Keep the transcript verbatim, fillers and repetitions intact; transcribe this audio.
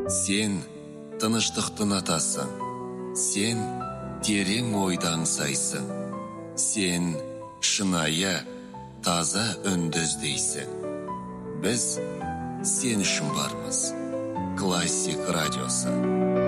Сен тыныштықтың атасың, сен терең ойды аңсайсың, сен шынайы, таза үнді іздейсің. Біз сен үшін бармыз. Классик радиосы.